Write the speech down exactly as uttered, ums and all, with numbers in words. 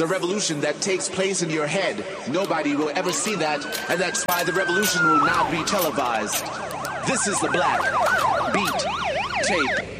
a revolution that takes place in your head. Nobody will ever see that, and that's why the revolution will not be televised. This is the Black Beat Tape